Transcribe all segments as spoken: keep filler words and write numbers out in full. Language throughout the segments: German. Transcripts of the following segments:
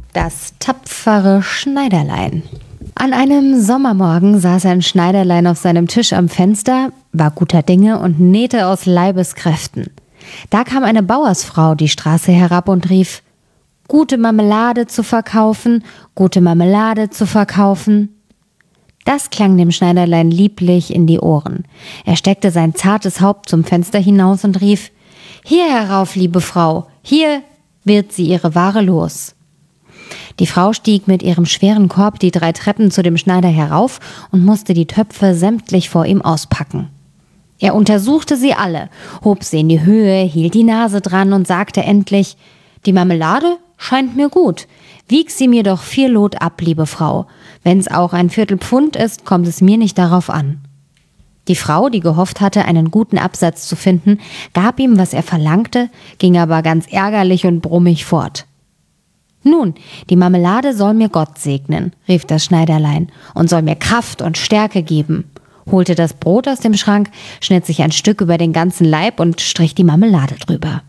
Das tapfere Schneiderlein. An einem Sommermorgen saß ein Schneiderlein auf seinem Tisch am Fenster, war guter Dinge und nähte aus Leibeskräften. Da kam eine Bauersfrau die Straße herab und rief: »Gute Marmelade zu verkaufen, gute Marmelade zu verkaufen.« Das klang dem Schneiderlein lieblich in die Ohren. Er steckte sein zartes Haupt zum Fenster hinaus und rief: »Hier herauf, liebe Frau, hier wird sie ihre Ware los.« Die Frau stieg mit ihrem schweren Korb die drei Treppen zu dem Schneider herauf und musste die Töpfe sämtlich vor ihm auspacken. Er untersuchte sie alle, hob sie in die Höhe, hielt die Nase dran und sagte endlich: »Die Marmelade scheint mir gut. Wieg sie mir doch vier Lot ab, liebe Frau. Wenn's auch ein Viertelpfund ist, kommt es mir nicht darauf an.« Die Frau, die gehofft hatte, einen guten Absatz zu finden, gab ihm, was er verlangte, ging aber ganz ärgerlich und brummig fort. »Nun, die Marmelade soll mir Gott segnen«, rief das Schneiderlein, »und soll mir Kraft und Stärke geben«, holte das Brot aus dem Schrank, schnitt sich ein Stück über den ganzen Leib und strich die Marmelade drüber.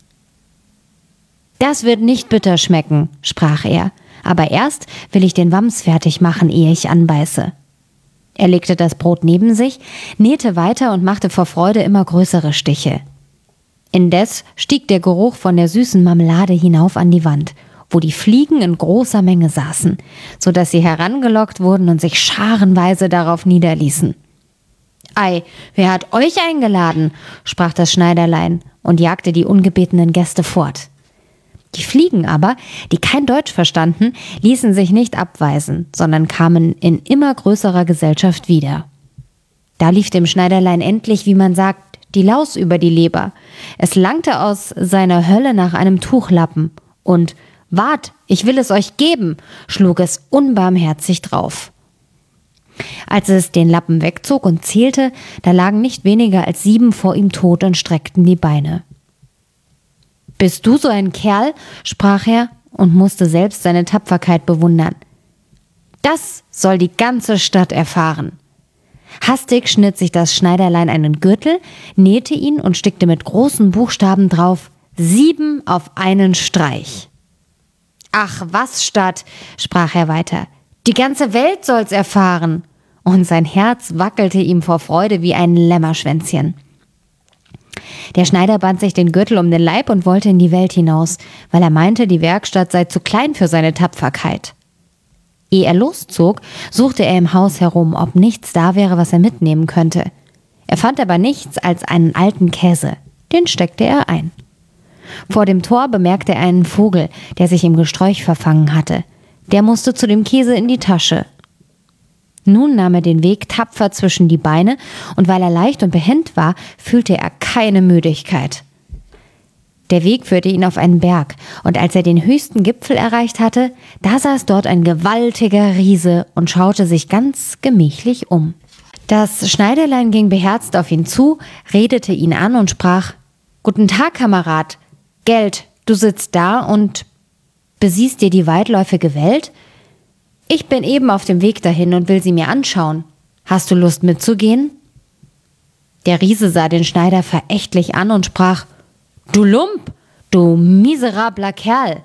»Das wird nicht bitter schmecken«, sprach er, »aber erst will ich den Wams fertig machen, ehe ich anbeiße.« Er legte das Brot neben sich, nähte weiter und machte vor Freude immer größere Stiche. Indes stieg der Geruch von der süßen Marmelade hinauf an die Wand, wo die Fliegen in großer Menge saßen, so dass sie herangelockt wurden und sich scharenweise darauf niederließen. »Ei, wer hat euch eingeladen?«, sprach das Schneiderlein und jagte die ungebetenen Gäste fort. Die Fliegen aber, die kein Deutsch verstanden, ließen sich nicht abweisen, sondern kamen in immer größerer Gesellschaft wieder. Da lief dem Schneiderlein endlich, wie man sagt, die Laus über die Leber. Es langte aus seiner Hölle nach einem Tuchlappen und »Wart, ich will es euch geben«, schlug es unbarmherzig drauf. Als es den Lappen wegzog und zählte, da lagen nicht weniger als sieben vor ihm tot und streckten die Beine. »Bist du so ein Kerl?«, sprach er und musste selbst seine Tapferkeit bewundern. »Das soll die ganze Stadt erfahren.« Hastig schnitt sich das Schneiderlein einen Gürtel, nähte ihn und stickte mit großen Buchstaben drauf: »Sieben auf einen Streich.« »Ach was, Stadt«, sprach er weiter, »die ganze Welt soll's erfahren.« Und sein Herz wackelte ihm vor Freude wie ein Lämmerschwänzchen. Der Schneider band sich den Gürtel um den Leib und wollte in die Welt hinaus, weil er meinte, die Werkstatt sei zu klein für seine Tapferkeit. Ehe er loszog, suchte er im Haus herum, ob nichts da wäre, was er mitnehmen könnte. Er fand aber nichts als einen alten Käse. Den steckte er ein. Vor dem Tor bemerkte er einen Vogel, der sich im Gesträuch verfangen hatte. Der musste zu dem Käse in die Tasche. Nun nahm er den Weg tapfer zwischen die Beine, und weil er leicht und behend war, fühlte er keine Müdigkeit. Der Weg führte ihn auf einen Berg, und als er den höchsten Gipfel erreicht hatte, da saß dort ein gewaltiger Riese und schaute sich ganz gemächlich um. Das Schneiderlein ging beherzt auf ihn zu, redete ihn an und sprach: »Guten Tag, Kamerad. Gelt, du sitzt da und besiehst dir die weitläufige Welt? Ich bin eben auf dem Weg dahin und will sie mir anschauen. Hast du Lust mitzugehen?« Der Riese sah den Schneider verächtlich an und sprach: »Du Lump, du miserabler Kerl!«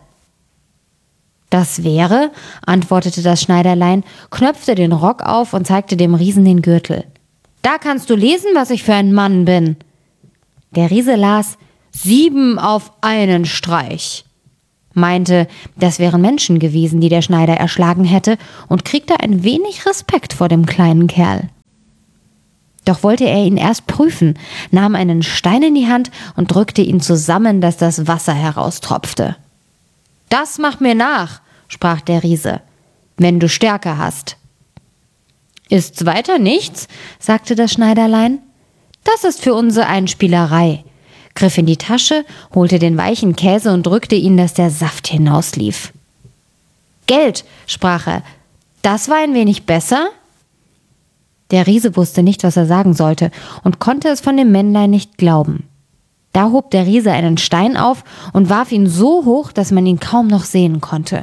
»Das wäre«, antwortete das Schneiderlein, knöpfte den Rock auf und zeigte dem Riesen den Gürtel. »Da kannst du lesen, was ich für ein Mann bin.« Der Riese las: »Sieben auf einen Streich«, meinte, das wären Menschen gewesen, die der Schneider erschlagen hätte, und kriegte ein wenig Respekt vor dem kleinen Kerl. Doch wollte er ihn erst prüfen, nahm einen Stein in die Hand und drückte ihn zusammen, dass das Wasser heraustropfte. »Das mach mir nach«, sprach der Riese, »wenn du Stärke hast.« »Ist's weiter nichts?«, sagte das Schneiderlein. »Das ist für unsere Einspielerei«, griff in die Tasche, holte den weichen Käse und drückte ihn, dass der Saft hinauslief. »Gelt«, sprach er, »das war ein wenig besser?« Der Riese wusste nicht, was er sagen sollte, und konnte es von dem Männlein nicht glauben. Da hob der Riese einen Stein auf und warf ihn so hoch, dass man ihn kaum noch sehen konnte.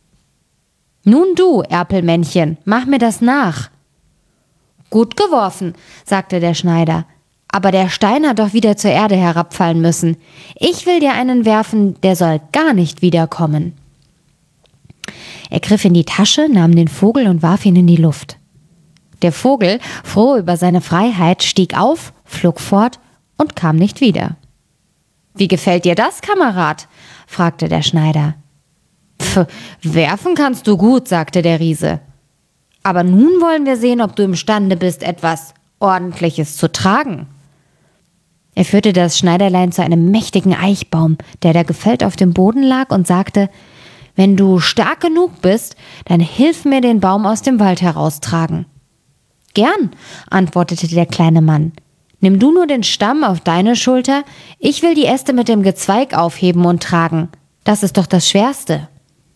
»Nun du, Erpelmännchen, mach mir das nach.« »Gut geworfen«, sagte der Schneider, »aber der Stein hat doch wieder zur Erde herabfallen müssen. Ich will dir einen werfen, der soll gar nicht wiederkommen.« Er griff in die Tasche, nahm den Vogel und warf ihn in die Luft. Der Vogel, froh über seine Freiheit, stieg auf, flog fort und kam nicht wieder. »Wie gefällt dir das, Kamerad?« fragte der Schneider. »Pff, werfen kannst du gut«, sagte der Riese. »Aber nun wollen wir sehen, ob du imstande bist, etwas Ordentliches zu tragen.« Er führte das Schneiderlein zu einem mächtigen Eichbaum, der da gefällt auf dem Boden lag, und sagte: »Wenn du stark genug bist, dann hilf mir den Baum aus dem Wald heraustragen.« »Gern«, antwortete der kleine Mann. »Nimm du nur den Stamm auf deine Schulter, ich will die Äste mit dem Gezweig aufheben und tragen. Das ist doch das Schwerste.«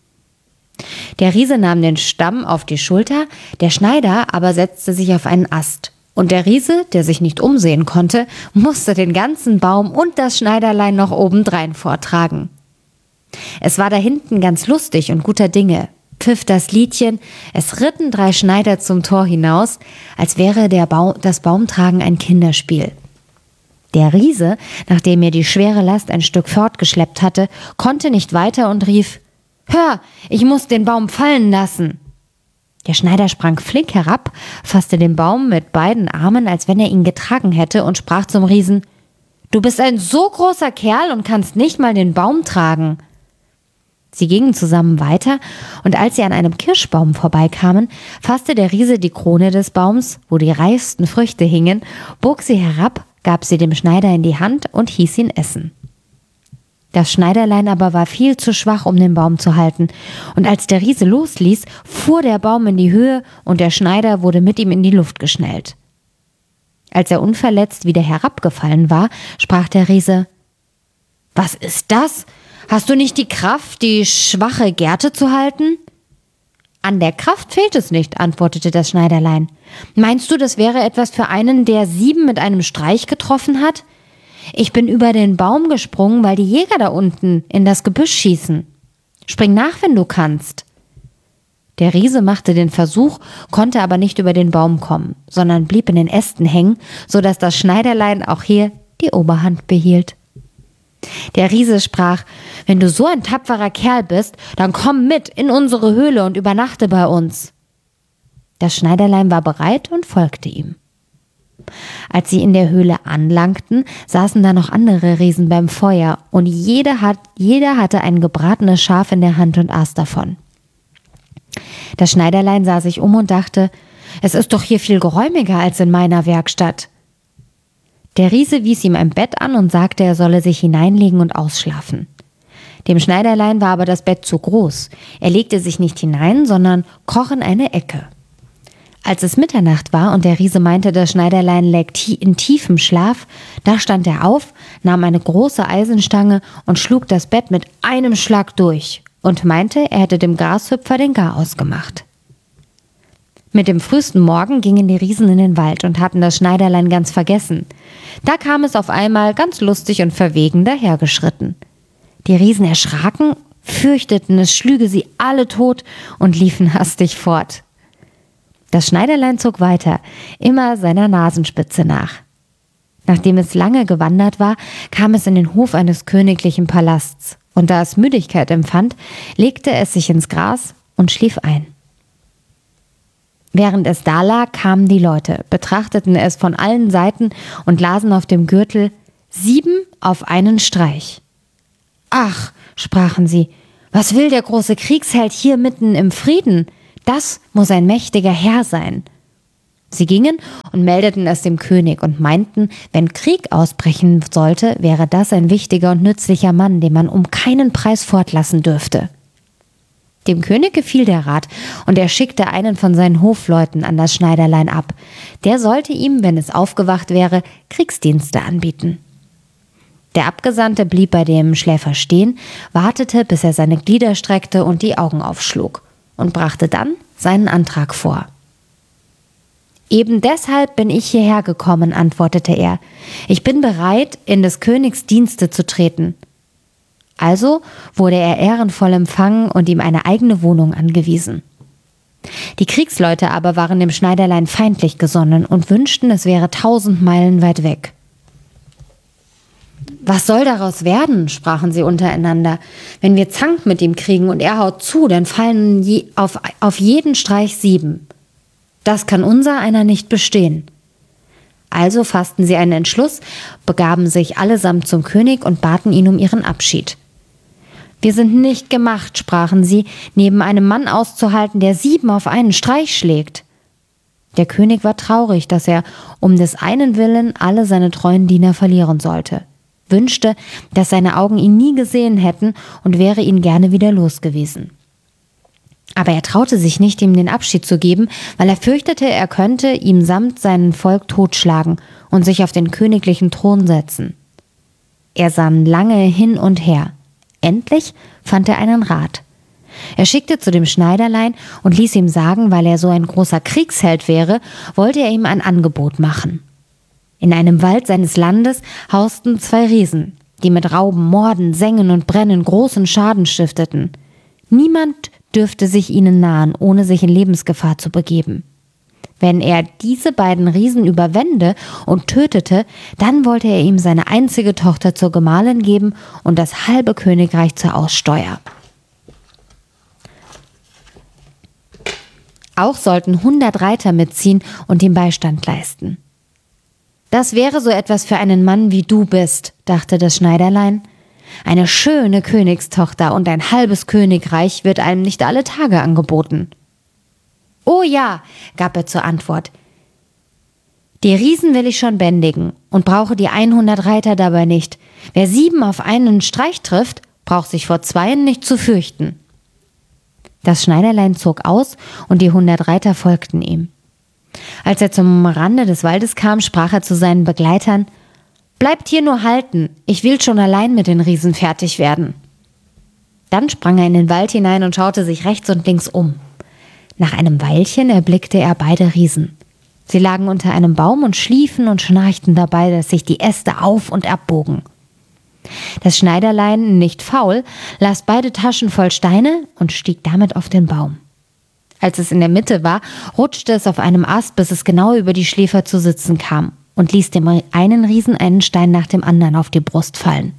Der Riese nahm den Stamm auf die Schulter, der Schneider aber setzte sich auf einen Ast. Und der Riese, der sich nicht umsehen konnte, musste den ganzen Baum und das Schneiderlein noch obendrein vortragen. Es war da hinten ganz lustig und guter Dinge. Pfiff das Liedchen, es ritten drei Schneider zum Tor hinaus, als wäre der Baum, das Baumtragen ein Kinderspiel. Der Riese, nachdem er die schwere Last ein Stück fortgeschleppt hatte, konnte nicht weiter und rief: »Hör, ich muss den Baum fallen lassen!« Der Schneider sprang flink herab, fasste den Baum mit beiden Armen, als wenn er ihn getragen hätte, und sprach zum Riesen: »Du bist ein so großer Kerl und kannst nicht mal den Baum tragen.« Sie gingen zusammen weiter, und als sie an einem Kirschbaum vorbeikamen, fasste der Riese die Krone des Baums, wo die reichsten Früchte hingen, bog sie herab, gab sie dem Schneider in die Hand und hieß ihn essen. Das Schneiderlein aber war viel zu schwach, um den Baum zu halten, und als der Riese losließ, fuhr der Baum in die Höhe und der Schneider wurde mit ihm in die Luft geschnellt. Als er unverletzt wieder herabgefallen war, sprach der Riese: »Was ist das? Hast du nicht die Kraft, die schwache Gerte zu halten?« »An der Kraft fehlt es nicht«, antwortete das Schneiderlein. »Meinst du, das wäre etwas für einen, der sieben mit einem Streich getroffen hat? Ich bin über den Baum gesprungen, weil die Jäger da unten in das Gebüsch schießen. Spring nach, wenn du kannst.« Der Riese machte den Versuch, konnte aber nicht über den Baum kommen, sondern blieb in den Ästen hängen, so dass das Schneiderlein auch hier die Oberhand behielt. Der Riese sprach: »Wenn du so ein tapferer Kerl bist, dann komm mit in unsere Höhle und übernachte bei uns.« Das Schneiderlein war bereit und folgte ihm. Als sie in der Höhle anlangten, saßen da noch andere Riesen beim Feuer, und jeder, hat, jeder hatte ein gebratenes Schaf in der Hand und aß davon. Das Schneiderlein sah sich um und dachte: »Es ist doch hier viel geräumiger als in meiner Werkstatt.« Der Riese wies ihm ein Bett an und sagte, er solle sich hineinlegen und ausschlafen. Dem Schneiderlein war aber das Bett zu groß. Er legte sich nicht hinein, sondern kroch in eine Ecke. Als es Mitternacht war und der Riese meinte, das Schneiderlein läge in tiefem Schlaf, da stand er auf, nahm eine große Eisenstange und schlug das Bett mit einem Schlag durch und meinte, er hätte dem Grashüpfer den Garaus gemacht. Mit dem frühesten Morgen gingen die Riesen in den Wald und hatten das Schneiderlein ganz vergessen. Da kam es auf einmal ganz lustig und verwegen dahergeschritten. Die Riesen erschraken, fürchteten, es schlüge sie alle tot und liefen hastig fort. Das Schneiderlein zog weiter, immer seiner Nasenspitze nach. Nachdem es lange gewandert war, kam es in den Hof eines königlichen Palasts, und da es Müdigkeit empfand, legte es sich ins Gras und schlief ein. Während es da lag, kamen die Leute, betrachteten es von allen Seiten und lasen auf dem Gürtel: »Sieben auf einen Streich.« »Ach«, sprachen sie, »was will der große Kriegsheld hier mitten im Frieden? Das muss ein mächtiger Herr sein.« Sie gingen und meldeten es dem König und meinten, wenn Krieg ausbrechen sollte, wäre das ein wichtiger und nützlicher Mann, den man um keinen Preis fortlassen dürfte. Dem König gefiel der Rat, und er schickte einen von seinen Hofleuten an das Schneiderlein ab. Der sollte ihm, wenn es aufgewacht wäre, Kriegsdienste anbieten. Der Abgesandte blieb bei dem Schläfer stehen, wartete, bis er seine Glieder streckte und die Augen aufschlug, und brachte dann seinen Antrag vor. »Eben deshalb bin ich hierher gekommen«, antwortete er. »Ich bin bereit, in des Königs Dienste zu treten.« Also wurde er ehrenvoll empfangen und ihm eine eigene Wohnung angewiesen. Die Kriegsleute aber waren dem Schneiderlein feindlich gesonnen und wünschten, es wäre tausend Meilen weit weg. »Was soll daraus werden?« sprachen sie untereinander. »Wenn wir Zank mit ihm kriegen und er haut zu, dann fallen je, auf, auf jeden Streich sieben. Das kann unser einer nicht bestehen.« Also fassten sie einen Entschluss, begaben sich allesamt zum König und baten ihn um ihren Abschied. »Wir sind nicht gemacht«, sprachen sie, »neben einem Mann auszuhalten, der sieben auf einen Streich schlägt.« Der König war traurig, dass er um des einen Willen alle seine treuen Diener verlieren sollte, wünschte, dass seine Augen ihn nie gesehen hätten und wäre ihn gerne wieder los gewesen. Aber er traute sich nicht, ihm den Abschied zu geben, weil er fürchtete, er könnte ihm samt seinem Volk totschlagen und sich auf den königlichen Thron setzen. Er sann lange hin und her. Endlich fand er einen Rat. Er schickte zu dem Schneiderlein und ließ ihm sagen, weil er so ein großer Kriegsheld wäre, wollte er ihm ein Angebot machen. In einem Wald seines Landes hausten zwei Riesen, die mit Rauben, Morden, Sengen und Brennen großen Schaden stifteten. Niemand dürfte sich ihnen nahen, ohne sich in Lebensgefahr zu begeben. Wenn er diese beiden Riesen überwände und tötete, dann wollte er ihm seine einzige Tochter zur Gemahlin geben und das halbe Königreich zur Aussteuer. Auch sollten hundert Reiter mitziehen und ihm Beistand leisten. »Das wäre so etwas für einen Mann, wie du bist«, dachte das Schneiderlein. »Eine schöne Königstochter und ein halbes Königreich wird einem nicht alle Tage angeboten.« »Oh ja«, gab er zur Antwort, »die Riesen will ich schon bändigen und brauche die hundert Reiter dabei nicht. Wer sieben auf einen Streich trifft, braucht sich vor zweien nicht zu fürchten.« Das Schneiderlein zog aus und die hundert Reiter folgten ihm. Als er zum Rande des Waldes kam, sprach er zu seinen Begleitern: »Bleibt hier nur halten, ich will schon allein mit den Riesen fertig werden.« Dann sprang er in den Wald hinein und schaute sich rechts und links um. Nach einem Weilchen erblickte er beide Riesen. Sie lagen unter einem Baum und schliefen und schnarchten dabei, dass sich die Äste auf und abbogen. Das Schneiderlein, nicht faul, las beide Taschen voll Steine und stieg damit auf den Baum. Als es in der Mitte war, rutschte es auf einem Ast, bis es genau über die Schläfer zu sitzen kam und ließ dem einen Riesen einen Stein nach dem anderen auf die Brust fallen.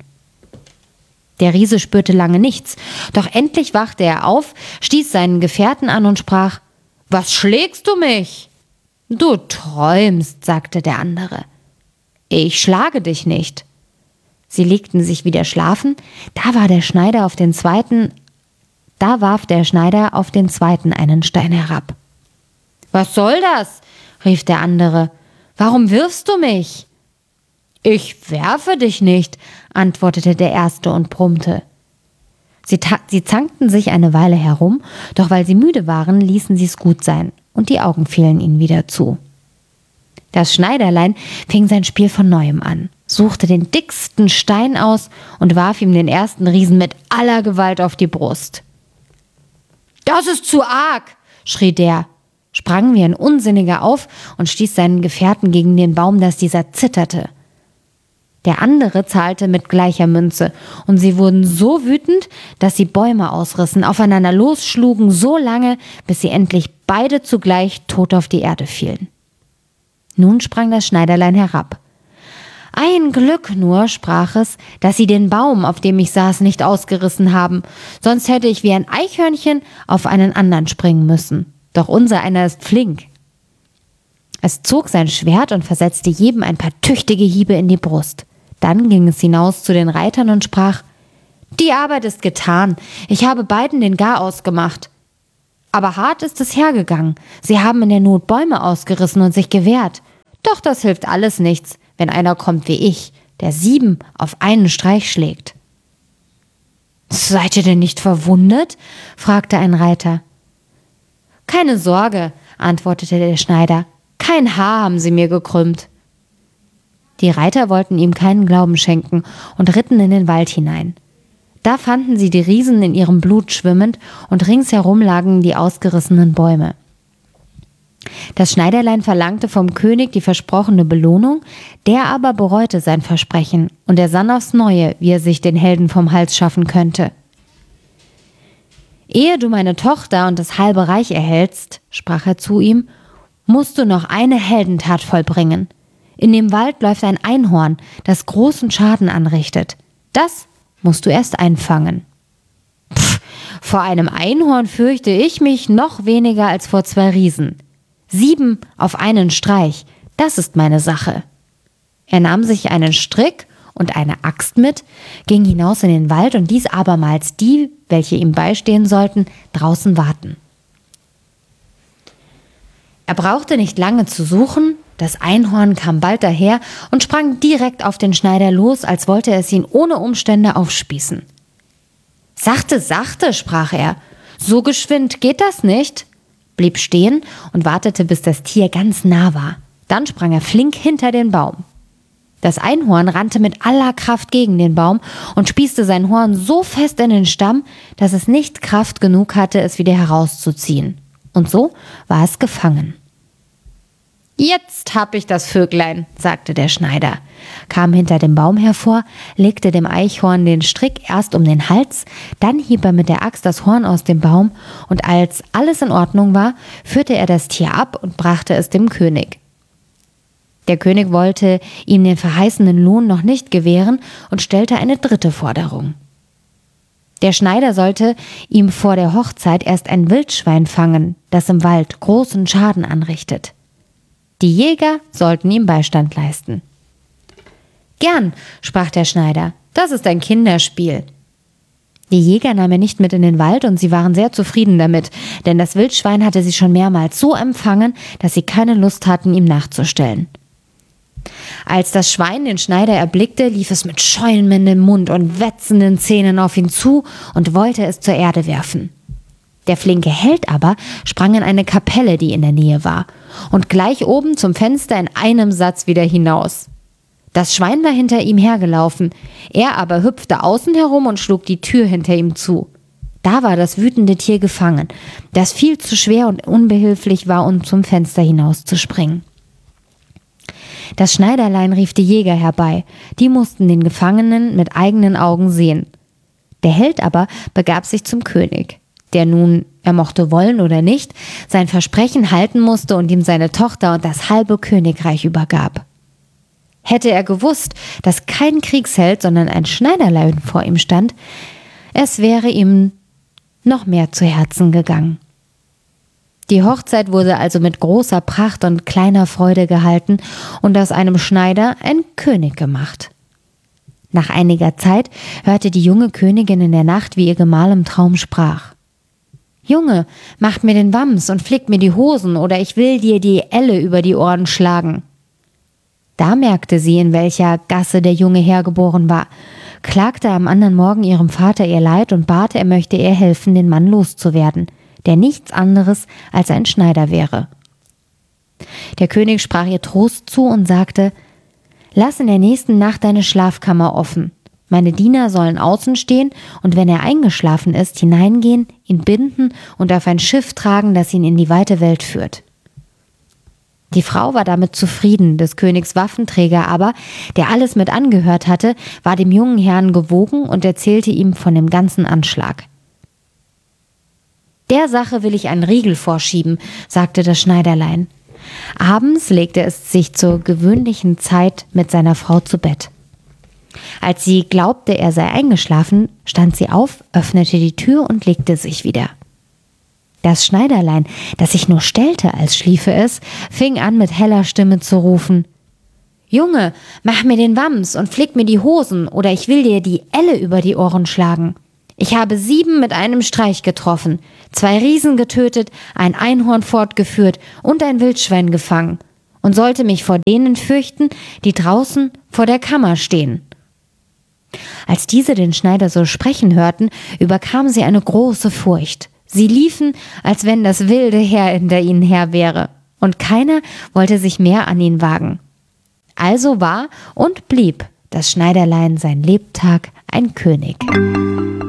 Der Riese spürte lange nichts, doch endlich wachte er auf, stieß seinen Gefährten an und sprach: »Was schlägst du mich?« »Du träumst«, sagte der andere. »Ich schlage dich nicht.« Sie legten sich wieder schlafen, da war der Schneider auf den zweiten, da warf der Schneider auf den zweiten einen Stein herab. »Was soll das?« rief der andere. »Warum wirfst du mich?« »Ich werfe dich nicht«, antwortete der erste und brummte. Sie, ta- sie zankten sich eine Weile herum, doch weil sie müde waren, ließen sie es gut sein, und die Augen fielen ihnen wieder zu. Das Schneiderlein fing sein Spiel von neuem an, suchte den dicksten Stein aus und warf ihm den ersten Riesen mit aller Gewalt auf die Brust. »Das ist zu arg«, schrie der, sprang wie ein Unsinniger auf und stieß seinen Gefährten gegen den Baum, dass dieser zitterte. Der andere zahlte mit gleicher Münze, und sie wurden so wütend, dass sie Bäume ausrissen, aufeinander losschlugen, so lange, bis sie endlich beide zugleich tot auf die Erde fielen. Nun sprang das Schneiderlein herab. »Ein Glück nur«, sprach es, »dass Sie den Baum, auf dem ich saß, nicht ausgerissen haben, sonst hätte ich wie ein Eichhörnchen auf einen anderen springen müssen. Doch unser einer ist flink.« Es zog sein Schwert und versetzte jedem ein paar tüchtige Hiebe in die Brust. Dann ging es hinaus zu den Reitern und sprach: »Die Arbeit ist getan, ich habe beiden den Garaus gemacht. Aber hart ist es hergegangen, sie haben in der Not Bäume ausgerissen und sich gewehrt. Doch das hilft alles nichts, wenn einer kommt wie ich, der sieben auf einen Streich schlägt.« »Seid ihr denn nicht verwundet?« fragte ein Reiter. »Keine Sorge«, antwortete der Schneider, »kein Haar haben sie mir gekrümmt.« Die Reiter wollten ihm keinen Glauben schenken und ritten in den Wald hinein. Da fanden sie die Riesen in ihrem Blut schwimmend und ringsherum lagen die ausgerissenen Bäume. Das Schneiderlein verlangte vom König die versprochene Belohnung, der aber bereute sein Versprechen und er sann aufs Neue, wie er sich den Helden vom Hals schaffen könnte. »Ehe du meine Tochter und das halbe Reich erhältst«, sprach er zu ihm, »musst du noch eine Heldentat vollbringen. In dem Wald läuft ein Einhorn, das großen Schaden anrichtet. Das musst du erst einfangen. Pff, vor einem Einhorn fürchte ich mich noch weniger als vor zwei Riesen. Sieben auf einen Streich, das ist meine Sache. Er nahm sich einen Strick und eine Axt mit, ging hinaus in den Wald und ließ abermals die, welche ihm beistehen sollten, draußen warten. Er brauchte nicht lange zu suchen, das Einhorn kam bald daher und sprang direkt auf den Schneider los, als wollte es ihn ohne Umstände aufspießen. »Sachte, sachte«, sprach er, »so geschwind geht das nicht«, blieb stehen und wartete, bis das Tier ganz nah war. Dann sprang er flink hinter den Baum. Das Einhorn rannte mit aller Kraft gegen den Baum und spießte sein Horn so fest in den Stamm, dass es nicht Kraft genug hatte, es wieder herauszuziehen. Und so war es gefangen. »Jetzt hab ich das Vöglein«, sagte der Schneider, kam hinter dem Baum hervor, legte dem Eichhorn den Strick erst um den Hals, dann hieb er mit der Axt das Horn aus dem Baum, und als alles in Ordnung war, führte er das Tier ab und brachte es dem König. Der König wollte ihm den verheißenen Lohn noch nicht gewähren und stellte eine dritte Forderung. Der Schneider sollte ihm vor der Hochzeit erst ein Wildschwein fangen, das im Wald großen Schaden anrichtet. Die Jäger sollten ihm Beistand leisten. »Gern«, sprach der Schneider, »das ist ein Kinderspiel.« Die Jäger nahm er nicht mit in den Wald und sie waren sehr zufrieden damit, denn das Wildschwein hatte sie schon mehrmals so empfangen, dass sie keine Lust hatten, ihm nachzustellen. Als das Schwein den Schneider erblickte, lief es mit schäumendem Mund und wetzenden Zähnen auf ihn zu und wollte es zur Erde werfen. Der flinke Held aber sprang in eine Kapelle, die in der Nähe war, und gleich oben zum Fenster in einem Satz wieder hinaus. Das Schwein war hinter ihm hergelaufen, er aber hüpfte außen herum und schlug die Tür hinter ihm zu. Da war das wütende Tier gefangen, das viel zu schwer und unbehilflich war, um zum Fenster hinauszuspringen. Das Schneiderlein rief die Jäger herbei, die mussten den Gefangenen mit eigenen Augen sehen. Der Held aber begab sich zum König, der nun, er mochte wollen oder nicht, sein Versprechen halten musste und ihm seine Tochter und das halbe Königreich übergab. Hätte er gewusst, dass kein Kriegsheld, sondern ein Schneiderlein vor ihm stand, es wäre ihm noch mehr zu Herzen gegangen. Die Hochzeit wurde also mit großer Pracht und kleiner Freude gehalten und aus einem Schneider ein König gemacht. Nach einiger Zeit hörte die junge Königin in der Nacht, wie ihr Gemahl im Traum sprach: »Junge, macht mir den Wams und flickt mir die Hosen, oder ich will dir die Elle über die Ohren schlagen.« Da merkte sie, in welcher Gasse der junge Herr geboren war, klagte am anderen Morgen ihrem Vater ihr Leid und bat, er möchte ihr helfen, den Mann loszuwerden, der nichts anderes als ein Schneider wäre. Der König sprach ihr Trost zu und sagte: »Lass in der nächsten Nacht deine Schlafkammer offen. Meine Diener sollen außen stehen und wenn er eingeschlafen ist, hineingehen, ihn binden und auf ein Schiff tragen, das ihn in die weite Welt führt.« Die Frau war damit zufrieden, des Königs Waffenträger aber, der alles mit angehört hatte, war dem jungen Herrn gewogen und erzählte ihm von dem ganzen Anschlag. »Der Sache will ich einen Riegel vorschieben«, sagte das Schneiderlein. Abends legte es sich zur gewöhnlichen Zeit mit seiner Frau zu Bett. Als sie glaubte, er sei eingeschlafen, stand sie auf, öffnete die Tür und legte sich wieder. Das Schneiderlein, das sich nur stellte, als schliefe es, fing an mit heller Stimme zu rufen: »Junge, mach mir den Wams und flick mir die Hosen, oder ich will dir die Elle über die Ohren schlagen. Ich habe sieben mit einem Streich getroffen, zwei Riesen getötet, ein Einhorn fortgeführt und ein Wildschwein gefangen und sollte mich vor denen fürchten, die draußen vor der Kammer stehen.« Als diese den Schneider so sprechen hörten, überkam sie eine große Furcht. Sie liefen, als wenn das wilde Heer hinter ihnen her wäre, und keiner wollte sich mehr an ihn wagen. Also war und blieb das Schneiderlein sein Lebtag ein König.